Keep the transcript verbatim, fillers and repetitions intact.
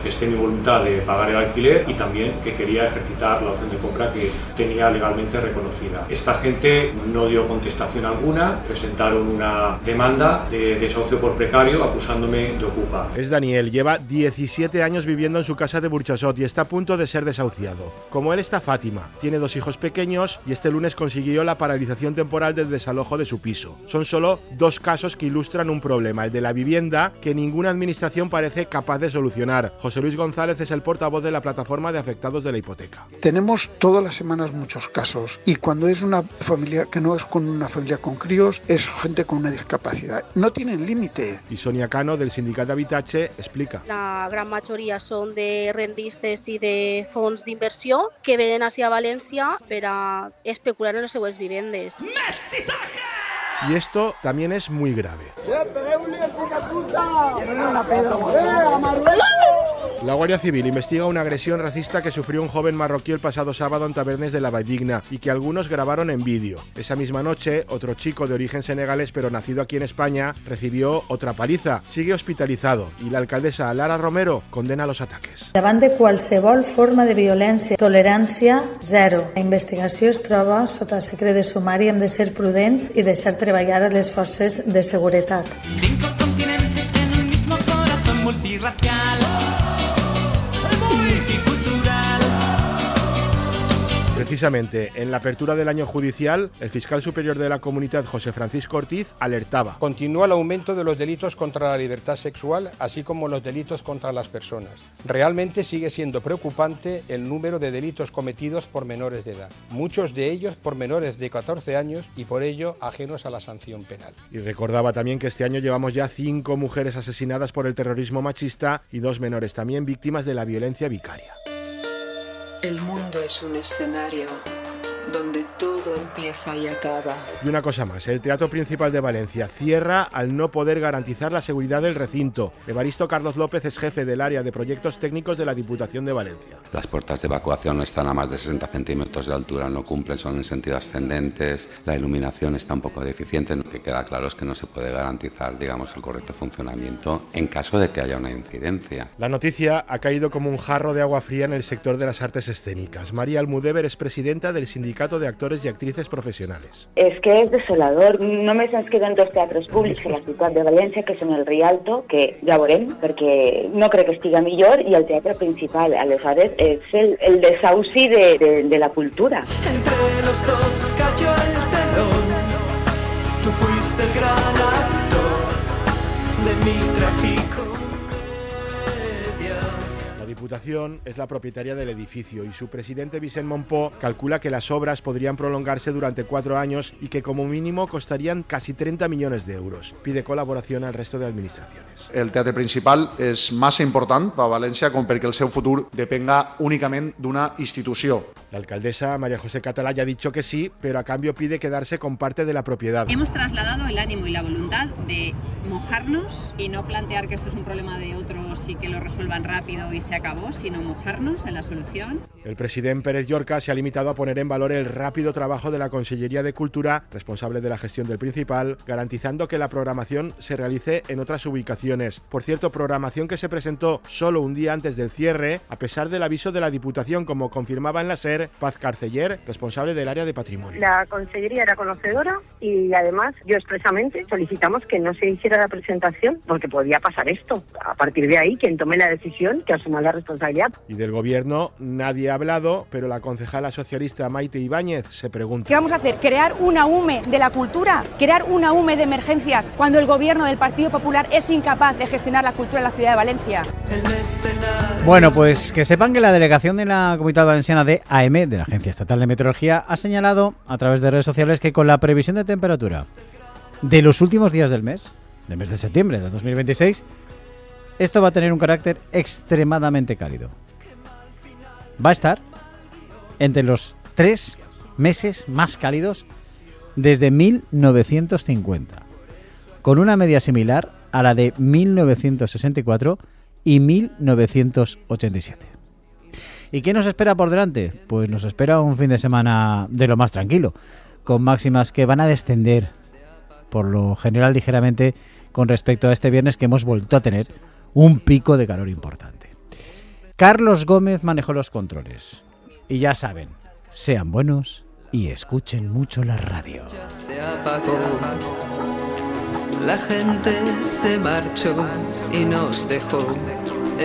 manifesté mi voluntad de pagar el alquiler y también que quería ejercitar la opción de compra que tenía legalmente reconocida. Esta gente no dio contestación alguna, presentaron una demanda de desahucio por precario acusándome de ocupa. Es Daniel, lleva diecisiete años viviendo en su casa de Burchasot y está a punto de ser desahuciado. Como él está Fátima, tiene dos hijos pequeños y este lunes consiguió la paralización temporal del desalojo de su piso. Son solo dos casos que ilustran un problema, el de la vivienda, que ninguna administración parece capaz de solucionar. José Luis González es el portavoz de la plataforma de afectados de la hipoteca. Tenemos todas las semanas muchos casos y cuando es una familia que no es con una familia con críos, es gente con una discapacidad. No tienen límite. Y Sonia Cano, del Sindicat d'Habitatge, explica. La gran majoria són de rendistes i de fons d'inversió que venen hacia València per a especular en les seues vivendes. Y esto también es muy grave. La Guardia Civil investiga una agresión racista que sufrió un joven marroquí el pasado sábado en Tabernes de la Valldigna y que algunos grabaron en vídeo. Esa misma noche, otro chico de origen senegalés pero nacido aquí en España recibió otra paliza. Sigue hospitalizado y la alcaldesa Lara Romero condena los ataques. Davant de qualsevol forma de violència, tolerància zero. La investigació es troba sota secret de sumari, hem de ser prudents i deixar treballar a les forces de seguretat. Cinco continentes en un mismo corazón multirracial. Precisamente, en la apertura del año judicial, el fiscal superior de la Comunitat, José Francisco Ortiz, alertaba. Continúa el aumento de los delitos contra la libertad sexual, así como los delitos contra las personas. Realmente sigue siendo preocupante el número de delitos cometidos por menores de edad, muchos de ellos por menores de catorce años y por ello ajenos a la sanción penal. Y recordaba también que este año llevamos ya cinco mujeres asesinadas por el terrorismo machista y dos menores también víctimas de la violencia vicaria. El mundo es un escenario donde todo empieza y acaba. Y una cosa más, el Teatro Principal de Valencia cierra al no poder garantizar la seguridad del recinto. Evaristo Carlos López es jefe del área de proyectos técnicos de la Diputación de Valencia. Las puertas de evacuación están a más de sesenta centímetros de altura, no cumplen, son en sentido ascendentes, la iluminación está un poco deficiente, lo que queda claro es que no se puede garantizar, digamos, el correcto funcionamiento en caso de que haya una incidencia. La noticia ha caído como un jarro de agua fría en el sector de las artes escénicas. María Almudévar es presidenta del Sindicato de Actores y Actrices Profesionales. És que és desolador. Només ens queden dos teatres públics a la ciutat de València, que són el Rialto, que ja veurem, perquè no crec que estiga millor, i el teatre principal. Aleshores, és el, el desahuci de, de, de la cultura. Entre los dos cayó el telón. Tú fuiste el gran actor de mi trágico. La Diputación es la propietaria del edificio y su presidente Vicent Montpó calcula que las obras podrían prolongarse durante cuatro años y que como mínimo costarían casi treinta millones de euros. Pide col·laboració al resto de administraciones. El teatre principal és massa important per a València com perquè el seu futur depenga únicament d'una institució. La alcaldesa María José Catalá ya ha dicho que sí, pero a cambio pide quedarse con parte de la propiedad. Hemos trasladado el ánimo y la voluntad de mojarnos y no plantear que esto es un problema de otros y que lo resuelvan rápido y se acabó, sino mojarnos en la solución. El presidente Pérez Llorca se ha limitado a poner en valor el rápido trabajo de la Consellería de Cultura, responsable de la gestión del Principal, garantizando que la programación se realice en otras ubicaciones. Por cierto, programación que se presentó solo un día antes del cierre, a pesar del aviso de la Diputación, como confirmaba en la SER Paz Carceller, responsable del área de patrimonio. La Consellería era conocedora y además yo expresamente solicitamos que no se hiciera la presentación porque podía pasar esto. A partir de ahí, quien tome la decisión, que asuma la responsabilidad. Y del gobierno nadie ha hablado, pero la concejala socialista Maite Ibáñez se pregunta. ¿Qué vamos a hacer? ¿Crear una U M E de la cultura? ¿Crear una U M E de emergencias cuando el gobierno del Partido Popular es incapaz de gestionar la cultura en la ciudad de Valencia? Bueno, pues que sepan que la delegación de la Comunitat Valenciana de A E M E, de la Agencia Estatal de Meteorología, ha señalado a través de redes sociales que con la previsión de temperatura de los últimos días del mes, del mes de septiembre de dos mil veintiséis, esto va a tener un carácter extremadamente cálido. Va a estar entre los tres meses más cálidos desde mil novecientos cincuenta, con una media similar a la de mil novecientos sesenta y cuatro y mil novecientos ochenta y siete. ¿Y qué nos espera por delante? Pues nos espera un fin de semana de lo más tranquilo, con máximas que van a descender, por lo general ligeramente, con respecto a este viernes que hemos vuelto a tener un pico de calor importante. Carlos Gómez manejó los controles. Y ya saben, sean buenos y escuchen mucho la radio. Se apagó, la gente se marchó y nos dejó